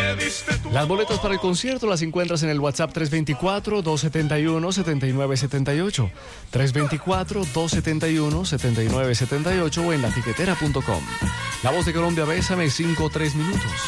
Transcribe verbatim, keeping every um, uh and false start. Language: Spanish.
Las boletas para el concierto las encuentras en el WhatsApp tres dos cuatro, dos siete uno, siete nueve siete ocho, tres dos cuatro, dos siete uno, siete nueve siete ocho o en la tiquetera punto com. La Voz de Colombia, Bésame, cinco o tres minutos.